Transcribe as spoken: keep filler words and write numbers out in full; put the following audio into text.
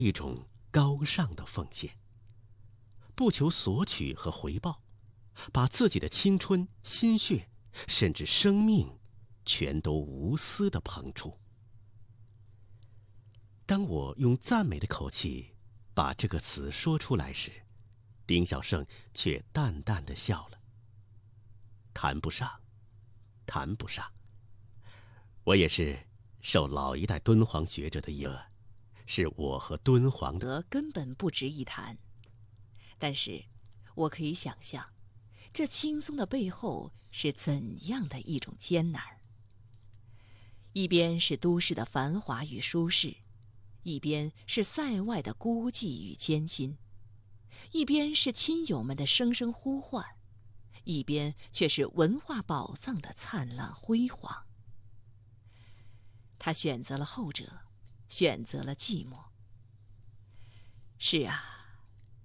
一种高尚的奉献，不求索取和回报，把自己的青春、心血，甚至生命，全都无私地捧出。当我用赞美的口气把这个词说出来时，丁小胜却淡淡地笑了。谈不上，谈不上。我也是受老一代敦煌学者的影响，是我和敦煌的根本不值一谈。但是，我可以想象，这轻松的背后是怎样的一种艰难。一边是都市的繁华与舒适，一边是塞外的孤寂与艰辛，一边是亲友们的声声呼唤，一边却是文化宝藏的灿烂辉煌。他选择了后者，选择了寂寞。是啊，